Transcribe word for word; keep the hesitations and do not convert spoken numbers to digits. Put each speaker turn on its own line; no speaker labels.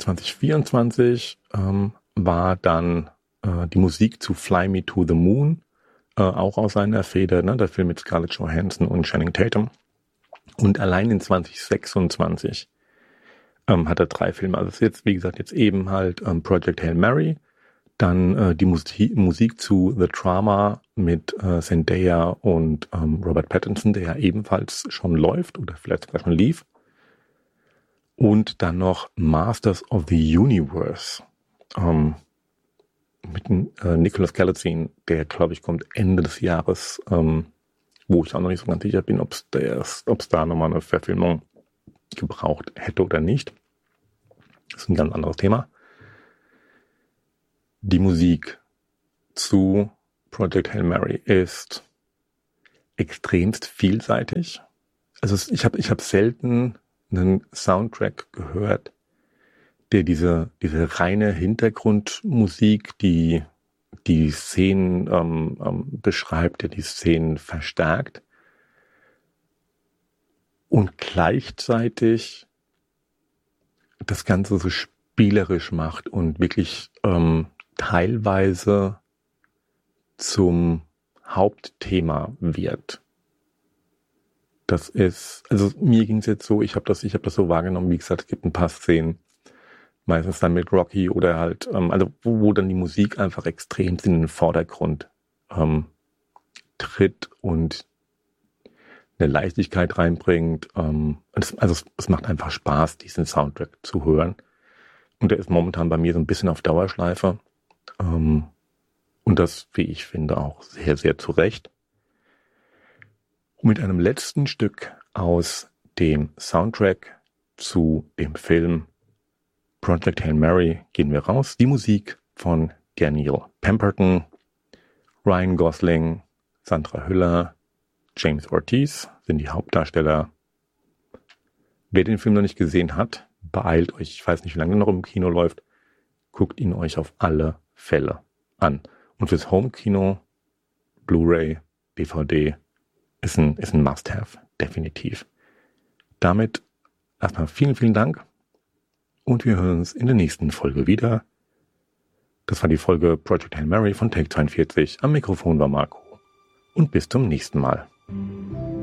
zwanzig vierundzwanzig ähm, war dann äh, die Musik zu Fly Me to the Moon, äh, auch aus seiner Feder, ne, der Film mit Scarlett Johansson und Channing Tatum. Und allein in zwanzig sechsundzwanzig ähm, hat er drei Filme. Also es ist jetzt, wie gesagt, jetzt eben halt ähm, Project Hail Mary, dann äh, die Musik, Musik zu The Drama mit äh, Zendaya und ähm, Robert Pattinson, der ja ebenfalls schon läuft oder vielleicht sogar schon lief. Und dann noch Masters of the Universe ähm, mit äh, Nicholas Galitzine, der, glaube ich, kommt Ende des Jahres, ähm, wo ich auch noch nicht so ganz sicher bin, ob es da nochmal eine Verfilmung gebraucht hätte oder nicht. Das ist ein ganz anderes Thema. Die Musik zu Project Hail Mary ist extremst vielseitig. Also ich habe ich hab selten einen Soundtrack gehört, der diese diese reine Hintergrundmusik, die die Szenen ähm, ähm, beschreibt, der die Szenen verstärkt und gleichzeitig das Ganze so spielerisch macht und wirklich ähm, teilweise zum Hauptthema wird. Das ist, also mir ging es jetzt so, ich habe das, ich habe das so wahrgenommen, wie gesagt, es gibt ein paar Szenen, meistens dann mit Rocky oder halt, ähm, also wo, wo dann die Musik einfach extrem in den Vordergrund ähm, tritt und eine Leichtigkeit reinbringt. Ähm, es, also es, es macht einfach Spaß, diesen Soundtrack zu hören. Und der ist momentan bei mir so ein bisschen auf Dauerschleife. Ähm, und das, wie ich finde, auch sehr, sehr zu Recht. Und mit einem letzten Stück aus dem Soundtrack zu dem Film Project Hail Mary gehen wir raus. Die Musik von Daniel Pemberton, Ryan Gosling, Sandra Hüller, James Ortiz sind die Hauptdarsteller. Wer den Film noch nicht gesehen hat, beeilt euch. Ich weiß nicht, wie lange er noch im Kino läuft. Guckt ihn euch auf alle Fälle an. Und fürs Home-Kino, Blu-ray, D V D ist ein, ist ein Must-Have, definitiv. Damit erstmal vielen, vielen Dank. Und wir hören uns in der nächsten Folge wieder. Das war die Folge Project Hail Mary von Take zweiundvierzig. Am Mikrofon war Marco. Und bis zum nächsten Mal.